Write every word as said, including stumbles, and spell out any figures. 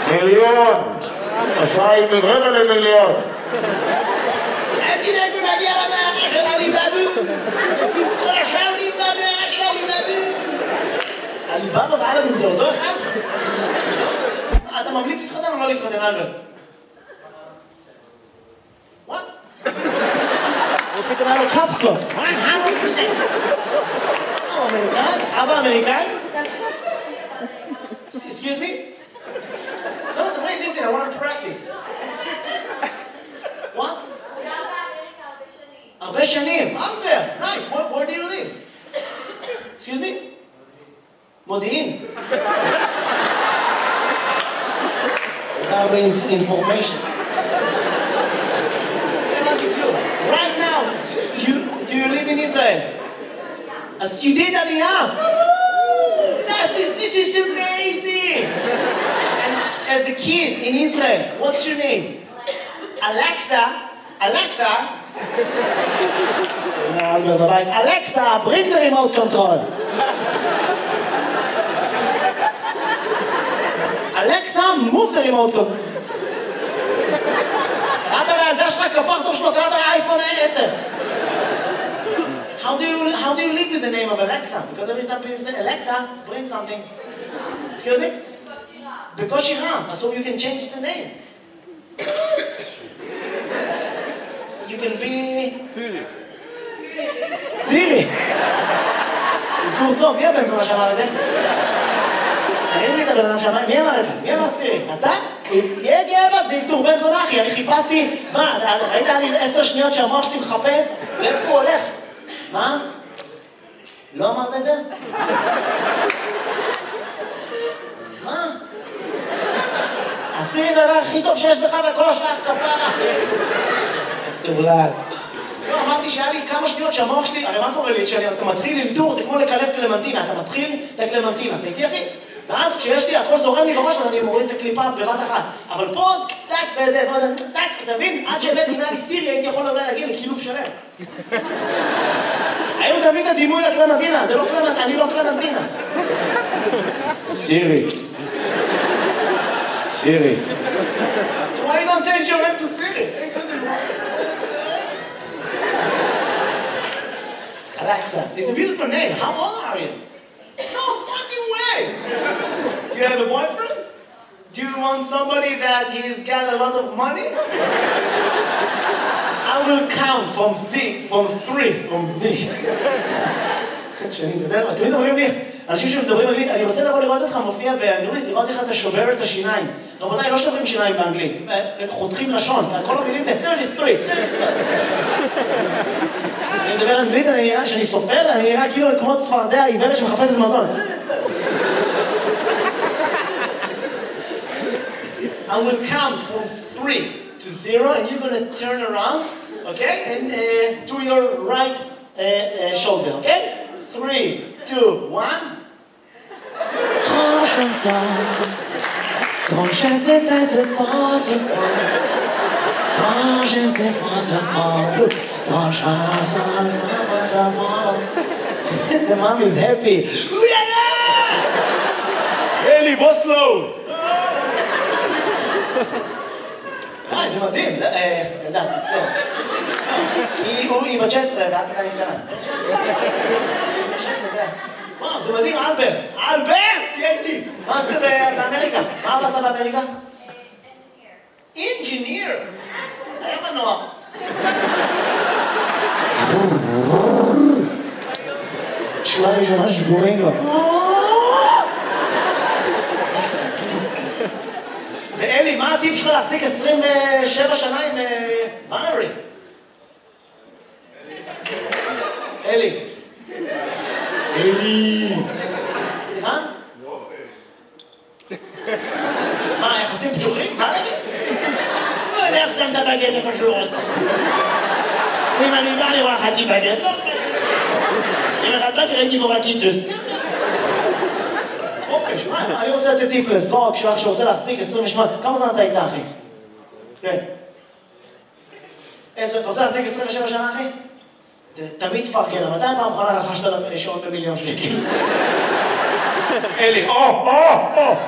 מיליון. אשראי מרבע למיליון. אל תדאגו נגיע למאה של עליבאבו. סיפור שעולים במאה של עליבאבו. עליבאבו ואלאדין זה אותו אחד? אתה ממליץ להתחתן או לא להתחתן, אלברט? What? הוא פתאום היה לו קפסלוס. הוא אמריקאי? אבא אמריקאי? Excuse me? No, wait, listen, I want to practice. What? הרבה שנים. Albert, nice. Where, where do you live? Excuse me? מודיעין. הרבה information. Right now, you, do you live in Israel? As you did Aliyah. This is, this is amazing. And as a kid in Israel, what's your name? Alexa. Alexa. Alexa, bring the remote control. Alexa, move the remote control. קראת לילדה שלך כפרצוף שלו, קראת לאייפון עשר. How do you how do you live with the name of Alexa? Because every time people say Alexa, bring something. Excuse me? בקושי רם. So you can change the name. You can be Siri. Siri. טוב טוב, מי הבן זונה שאמר את זה? תגיד לי את הבן אדם שאמר, מי אמר את זה? מי אמר סירי? אתה? תהיה גאה בה, זה ילתור בן זונה אחי, אני חיפשתי, מה, ראית לי עשר שניות שהמוח שלי מחפש? לאיפה הוא הולך? מה? לא אמרת את זה? מה? הסירי זה הדבר הכי טוב שיש בך וכל השאר כפרה אחי. תאולד. לא, אמרתי שהיה לי כמה שניות שהמוח שלי, הרי מה קורה לי? כשאתה מתחיל ללדור, זה כמו לקלף קלמנטינה, אתה מתחיל את הקלמנטינה, אתה איתי אחי? ואז כשיש לי, הכל זורם לי בראש, אז אני מוריד את הקליפה בבת אחת. אבל פה, טק, וזה, וזה, טק, אתה מבין? עד שהבאתי אם היה לי סירי, הייתי יכול אולי להגיע לקילוף שלם. היום תמיד את הדימוי לקלמנטינה, זה לא קלמנטינה, אני לא קלמנטינה. סירי. סירי. So why you don't change your name to Siri? Alexa, it's a beautiful name. How old are you? No fucking way! Do you have a boyfriend? Do you want somebody that he's got a lot of money? I will count from three, from three, from three. כשאני מדבר, תמיד אומרים לי, אנשים שמדברים אנגלית, אני רוצה לבוא לראות אותך מופיע באנגלית, לראות איך אתה שובר את השיניים. רבותיי, לא שוברים שיניים באנגלית, חותכים לשון, כל המילים ב-שלושים ושלוש. אני מדבר אנגלית, אני נראה, כשאני סופר, אני נראה כאילו כמו צפרדע עיוורת שמחפשת מזון. I will count from three to zero, and you're going to turn around, okay, and uh, to your right uh, uh, shoulder, okay? Three, two, one. Grand chanson, grand chanson, fait ce fort, ce fort. Grand chanson, fait ce fort. Grand chanson, fait ce fort. The mom is happy. Oulala! Eli, בוא slow. אה, זה מדהים. ילדה, תצטער. כי היא בת תשע עשרה ואת עדיין קטנה. תשע עשרה זה... וואו, זה מדהים, אלברט. אלברט! תהיה איתי. מה עשית באמריקה? מה אבא עשה באמריקה? אינג'יניר. היה מנוע. שורה ראשונה שבורים לו. ואלי, מה הטיפ שלך להחזיק עשרים ושבע שנה עם בנרי? אלי. אלי. סליחה? מה, יחסים פתוחים? מה נגיד? לא יודע איך שם את הבגט איפה שהוא רוצה. אם אני בא לראה חצי בגט, לא חצי. אם אחד באתי ראיתי בו רק קיטוס. חופש, מה? אני רוצה לתת טיפ לזרוק שלך שרוצה להחזיק עשרים ושמונה. כמה זמן אתה איתה, אחי? כן. אתה רוצה להחזיק עשרים ושבע שנה, אחי? תמיד תפרגן, מתי פעם אחרונה רכשת שעון במיליון שקל? אלי, או, או, או!